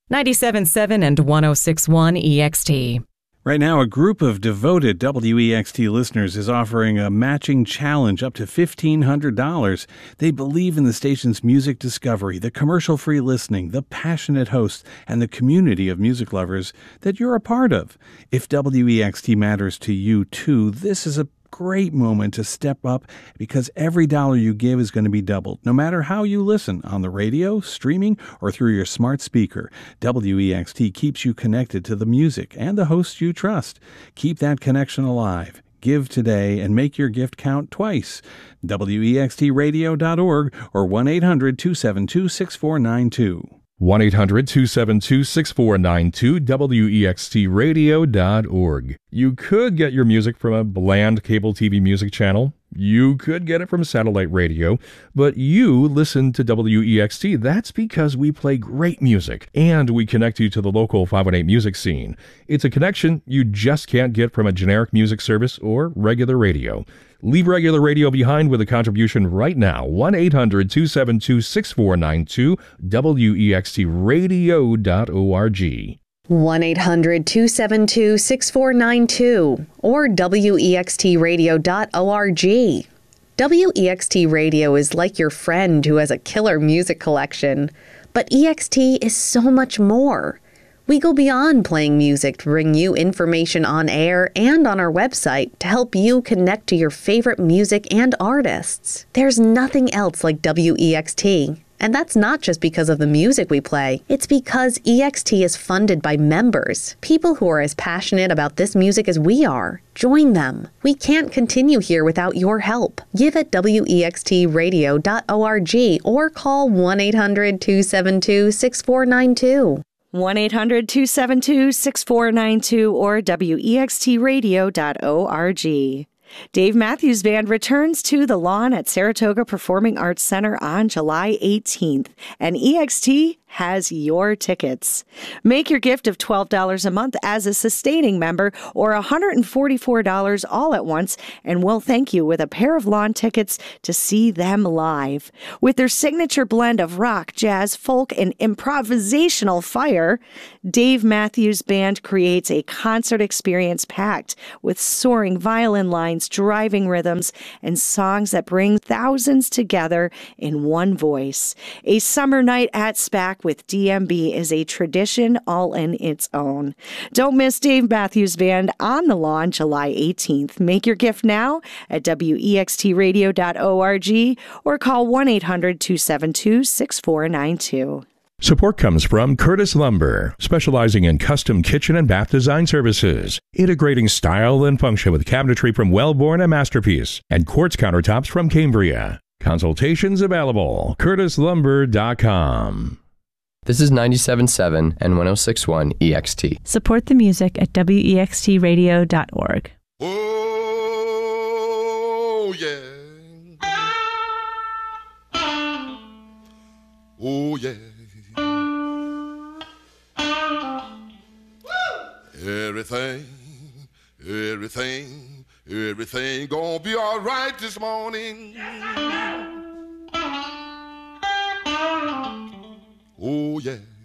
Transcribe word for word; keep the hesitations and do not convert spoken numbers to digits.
ninety-seven point seven and one oh six point one E X T. Right now, a group of devoted W E X T listeners is offering a matching challenge up to fifteen hundred dollars. They believe in the station's music discovery, the commercial-free listening, the passionate hosts, and the community of music lovers that you're a part of. If W E X T matters to you, too, this is a great moment to step up because every dollar you give is going to be doubled, no matter how you listen, on the radio, streaming, or through your smart speaker. W E X T keeps you connected to the music and the hosts you trust. Keep that connection alive. Give today and make your gift count twice. W E X T radio dot org or one eight hundred two seven two six four nine two. one eight hundred two seven two six four nine two, W E X T radio dot org. You could get your music from a bland cable T V music channel. You could get it from satellite radio, but you listen to W E X T. That's because we play great music, and we connect you to the local five one eight music scene. It's a connection you just can't get from a generic music service or regular radio. Leave regular radio behind with a contribution right now. one eight hundred two seven two six four nine two, W E X T radio dot org. one eight hundred two seven two six four nine two or W E X T radio dot org. W E X T Radio is like your friend who has a killer music collection, but E X T is so much more. We go beyond playing music to bring you information on air and on our website to help you connect to your favorite music and artists. There's nothing else like W E X T. And that's not just because of the music we play. It's because E X T is funded by members, people who are as passionate about this music as we are. Join them. We can't continue here without your help. Give at W E X T radio dot org or call one eight hundred two seven two six four nine two. one eight hundred two seven two six four nine two or W E X T radio dot org. Dave Matthews Band returns to the Lawn at Saratoga Performing Arts Center on July eighteenth, and E X T has your tickets. Make your gift of twelve dollars a month as a sustaining member or one hundred forty-four dollars all at once, and we'll thank you with a pair of Lawn tickets to see them live. With their signature blend of rock, jazz, folk, and improvisational fire, Dave Matthews Band creates a concert experience packed with soaring violin lines, driving rhythms, and songs that bring thousands together in one voice. A summer night at SPAC with D M B is a tradition all in its own. Don't miss Dave Matthews Band on the Lawn July eighteenth. Make your gift now at W E X T radio dot org or call one eight hundred two seven two six four nine two. Support comes from Curtis Lumber, specializing in custom kitchen and bath design services, integrating style and function with cabinetry from Wellborn and Masterpiece, and quartz countertops from Cambria. Consultations available. curtis lumber dot com. This is ninety-seven point seven and one oh six point one E X T. Support the music at W E X T radio dot org. Oh, yeah. Oh, yeah. Everything, everything, everything gonna be all right this morning. Oh, yeah.